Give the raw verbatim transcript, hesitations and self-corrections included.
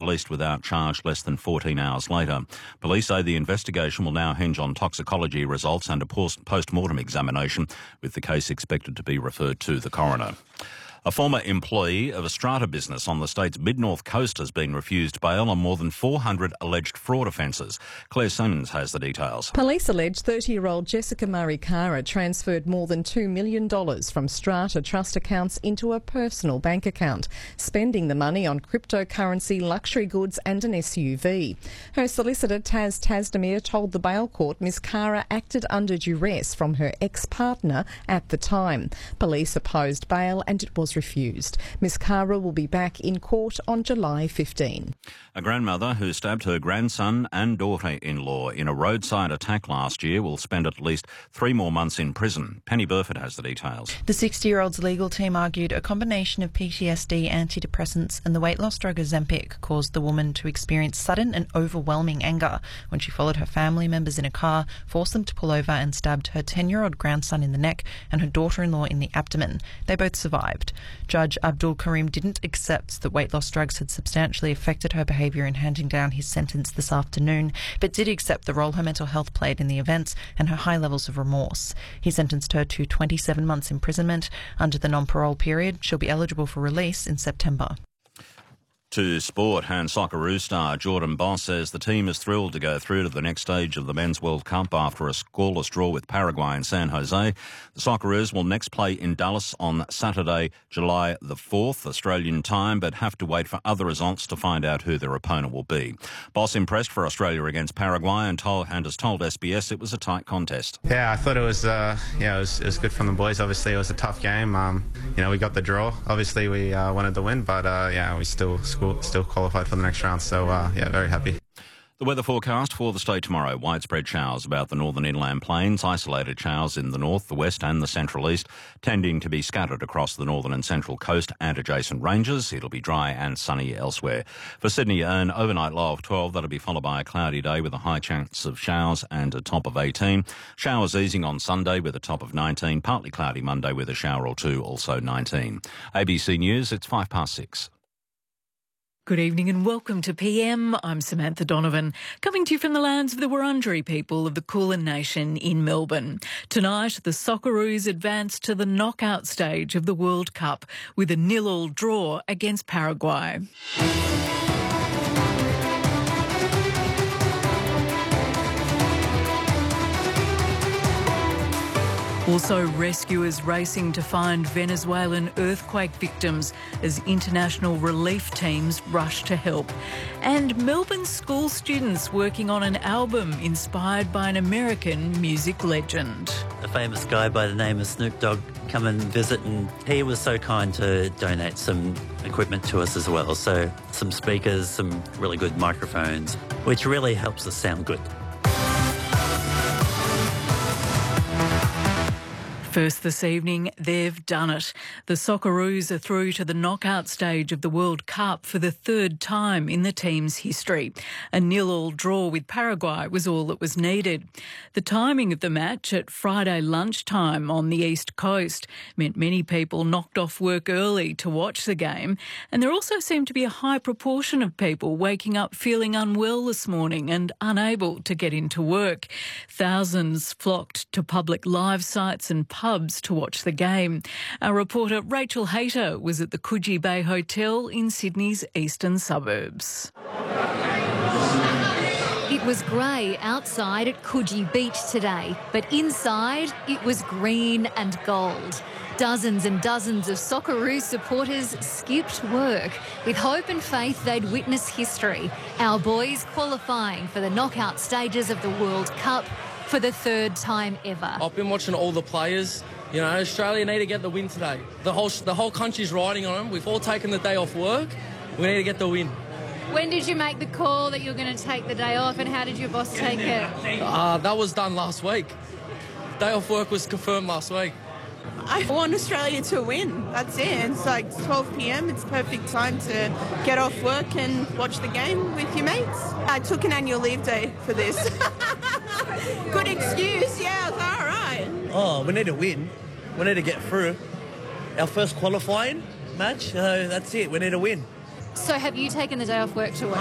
released without charge less than fourteen hours later. Police say the investigation will now hinge on toxicology results and a post-mortem examination, with the case expected to be referred to the coroner. A former employee of a strata business on the state's mid-north coast has been refused bail on more than four hundred alleged fraud offences. Claire Simmons has the details. Police allege thirty-year-old Jessica Murray Kara transferred more than two million dollars from strata trust accounts into a personal bank account, spending the money on cryptocurrency, luxury goods and an S U V. Her solicitor, Taz Tasdemir, told the bail court Miss Kara acted under duress from her ex-partner at the time. Police opposed bail and it was refused. Miss Kara will be back in court on July fifteenth. A grandmother who stabbed her grandson and daughter-in-law in a roadside attack last year will spend at least three more months in prison. Penny Burford has the details. The sixty-year-old's legal team argued a combination of P T S D, antidepressants and the weight loss drug Ozempic caused the woman to experience sudden and overwhelming anger when she followed her family members in a car, forced them to pull over and stabbed her ten-year-old grandson in the neck and her daughter-in-law in the abdomen. They both survived. Judge Abdul Karim didn't accept that weight loss drugs had substantially affected her behaviour in handing down his sentence this afternoon, but did accept the role her mental health played in the events and her high levels of remorse. He sentenced her to twenty-seven months imprisonment. Under the non-parole period, she'll be eligible for release in September. To sport, hand Socceroos star Jordan Boss says the team is thrilled to go through to the next stage of the Men's World Cup after a scoreless draw with Paraguay in San Jose. The Socceroos will next play in Dallas on Saturday, July the fourth, Australian time, but have to wait for other results to find out who their opponent will be. Boss impressed for Australia against Paraguay and, told, and has told S B S it was a tight contest. Yeah, I thought it was, uh, yeah, it was, it was good from the boys. Obviously, it was a tough game. Um, you know, we got the draw. Obviously, we uh, wanted the win, but uh, yeah, we still still qualified for the next round, so uh, yeah, very happy. The weather forecast for the state tomorrow. Widespread showers about the northern inland plains, isolated showers in the north, the west and the central east, tending to be scattered across the northern and central coast and adjacent ranges. It'll be dry and sunny elsewhere. For Sydney, an overnight low of twelve. That'll be followed by a cloudy day with a high chance of showers and a top of eighteen. Showers easing on Sunday with a top of nineteen. Partly cloudy Monday with a shower or two, also nineteen. A B C News, it's five past six. Good evening and welcome to P M. I'm Samantha Donovan, coming to you from the lands of the Wurundjeri people of the Kulin Nation in Melbourne. Tonight, the Socceroos advance to the knockout stage of the World Cup with a nil-all draw against Paraguay. Also, rescuers racing to find Venezuelan earthquake victims as international relief teams rush to help. And Melbourne school students working on an album inspired by an American music legend. A famous guy by the name of Snoop Dogg come and visit, and he was so kind to donate some equipment to us as well. So some speakers, some really good microphones, which really helps us sound good. First this evening, they've done it. The Socceroos are through to the knockout stage of the World Cup for the third time in the team's history. A nil-all draw with Paraguay was all that was needed. The timing of the match at Friday lunchtime on the East Coast meant many people knocked off work early to watch the game, and there also seemed to be a high proportion of people waking up feeling unwell this morning and unable to get into work. Thousands flocked to public live sites and pubs to watch the game. Our reporter Rachel Hayter was at the Coogee Bay Hotel in Sydney's eastern suburbs. It was grey outside at Coogee Beach today, but inside it was green and gold. Dozens and dozens of Socceroos supporters skipped work with hope and faith they'd witness history. Our boys qualifying for the knockout stages of the World Cup for the third time ever. I've been watching all the players. You know, Australia need to get the win today. The whole the whole country's riding on them. We've all taken the day off work. We need to get the win. When did you make the call that you were going to take the day off, and how did your boss take it? Uh, that was done last week. Day off work was confirmed last week. I want Australia to win. That's it. It's like twelve p m. It's perfect time to get off work and watch the game with your mates. I took an annual leave day for this. Good excuse. Yeah, I was all right. Oh, we need to win. We need to get through. Our first qualifying match, so that's it. We need to win. So have you taken the day off work to work?